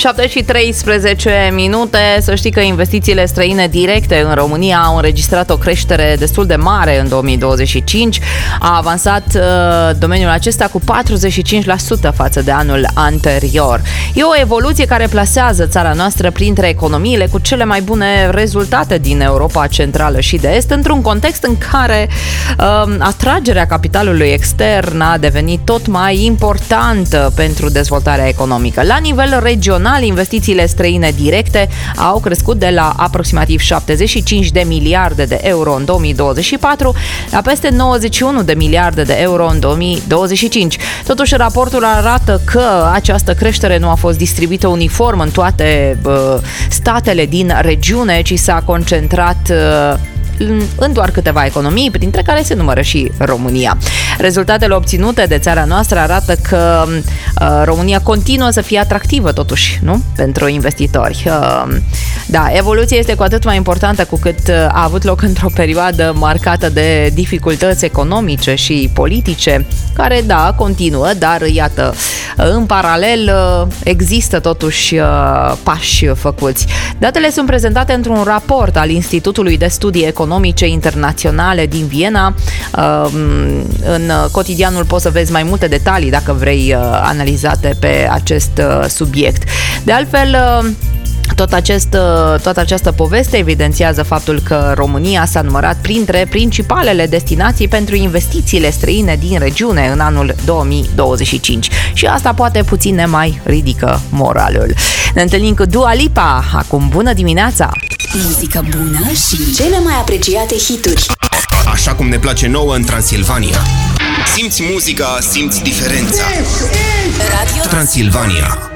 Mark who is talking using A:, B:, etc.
A: 7 și 13 minute. Să știi că investițiile străine directe în România au înregistrat o creștere destul de mare în 2025. A avansat domeniul acesta cu 45% față de anul anterior. E o evoluție care plasează țara noastră printre economiile cu cele mai bune rezultate din Europa Centrală și de Est, într-un context în care atragerea capitalului extern a devenit tot mai importantă pentru dezvoltarea economică. La nivel regional, investițiile străine directe au crescut de la aproximativ 75 de miliarde de euro în 2024 la peste 91 de miliarde de euro în 2025. Totuși, raportul arată că această creștere nu a fost distribuită uniform în toate statele din regiune, ci s-a concentrat în doar câteva economii, printre care se numără și România. Rezultatele obținute de țara noastră arată că România continuă să fie atractivă, totuși, nu? Pentru investitori. Da, evoluția este cu atât mai importantă cu cât a avut loc într-o perioadă marcată de dificultăți economice și politice, care, da, continuă, dar, iată, în paralel există totuși pași făcuți. Datele sunt prezentate într-un raport al Institutului de Studii Economice Internaționale din Viena. În cotidianul poți să vezi mai multe detalii dacă vrei analizate pe acest subiect. De altfel, toată această poveste evidențiază faptul că România s-a numărat printre principalele destinații pentru investițiile străine din regiune în anul 2025. Și asta poate puțin ne mai ridică moralul. Ne întâlnim cu Dua Lipa. Acum, bună dimineața!
B: Muzică bună și cele mai apreciate hituri.
C: Așa cum ne place nouă în Transilvania. Simți muzica, simți diferența.
B: Radio
C: Transilvania.